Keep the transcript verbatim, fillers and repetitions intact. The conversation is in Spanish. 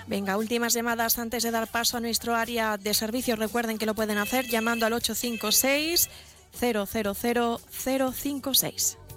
Venga, últimas llamadas antes de dar paso a nuestro área de servicio. Recuerden que lo pueden hacer llamando al ocho cinco seis, cero cero cero, cero cinco seis.